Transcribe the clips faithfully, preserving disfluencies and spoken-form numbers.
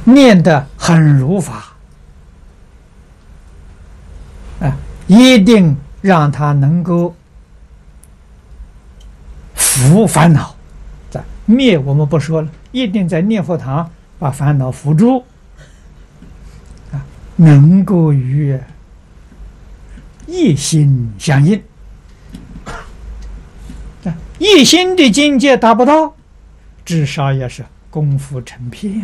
念得很如法啊，一定让他能够伏烦恼，在灭我们不说了，一定在念佛堂把烦恼伏住啊，能够与一心相应。一心的境界达不到，至少也是功夫成片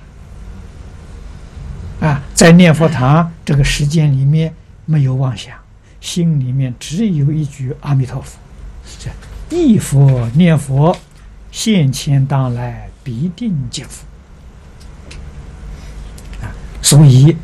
的啊！在念佛堂这个时间里面，没有妄想，心里面只有一句阿弥陀佛，这忆佛念佛，现前当来必定见佛啊！所以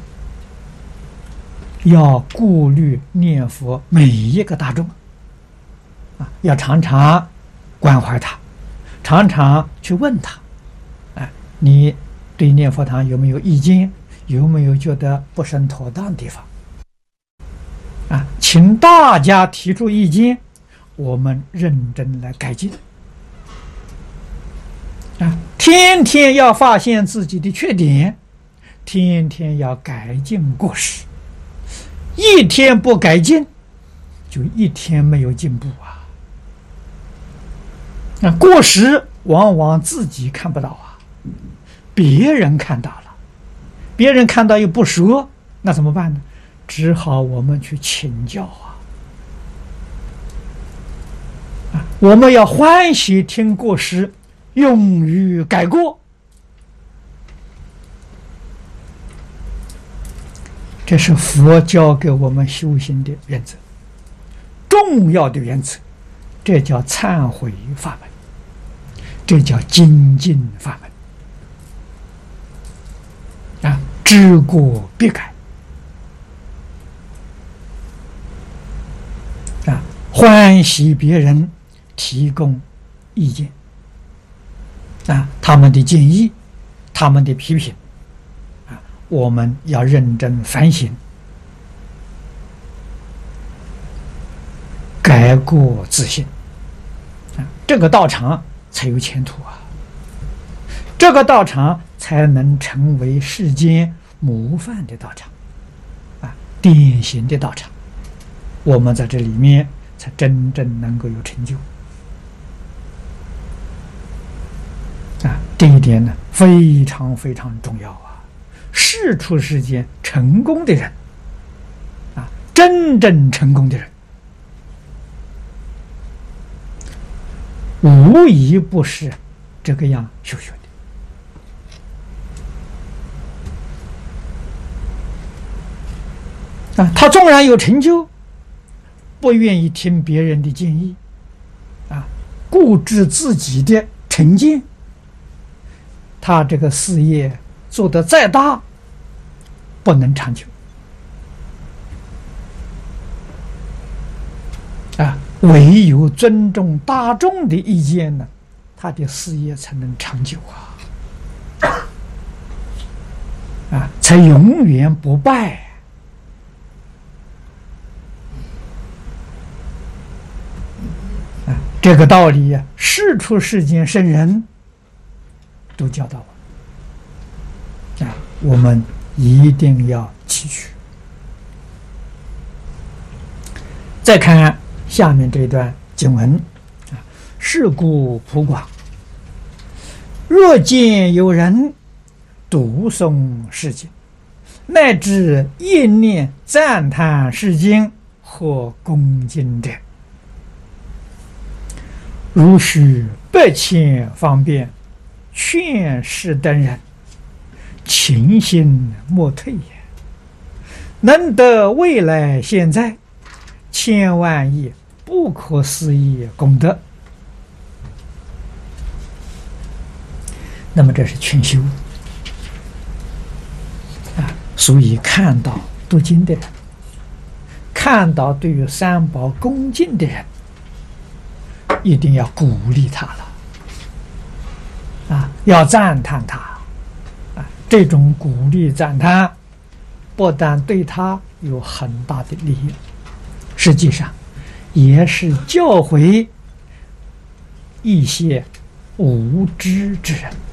要顾虑念佛每一个大众啊，要常常关怀他，常常去问他，哎，你对念佛堂有没有意见？有没有觉得不甚妥当的地方？啊，请大家提出意见，我们认真来改进。啊，天天要发现自己的缺点，天天要改进过失，一天不改进，就一天没有进步啊。那过失往往自己看不到啊，别人看到了，别人看到又不说，那怎么办呢？只好我们去请教啊！啊，我们要欢喜听过失，勇于改过，这是佛教给我们修行的原则，重要的原则。这叫忏悔法门，这叫精进法门啊！知过必改啊！欢喜别人提供意见啊，他们的建议，他们的批评啊，我们要认真反省，改过自新啊，这个道场才有前途啊！这个道场才能成为世间模范的道场啊，典型的道场。我们在这里面才真正能够有成就啊！这一点呢，非常非常重要啊！世出世间成功的人啊，真正成功的人，无一不是这个样修学的啊！他纵然有成就，不愿意听别人的建议啊，固执自己的成见，他这个事业做得再大，不能长久啊！唯有尊重大众的意见呢，他的事业才能长久啊！啊，才永远不败啊！这个道理呀、啊，世出世间圣人都教导我啊，我们一定要汲取。再看下面这段经文啊，是故普广，若见有人读诵是经，乃至念念赞叹是经或恭敬者，如须百千方便劝世等人，勤心莫退也，能得未来现在千万亿不可思议功德。那么这是劝修啊，所以看到读经的人，看到对于三宝恭敬的人，一定要鼓励他了啊，要赞叹他啊！这种鼓励赞叹，不但对他有很大的利益，实际上也是教诲一些无知之人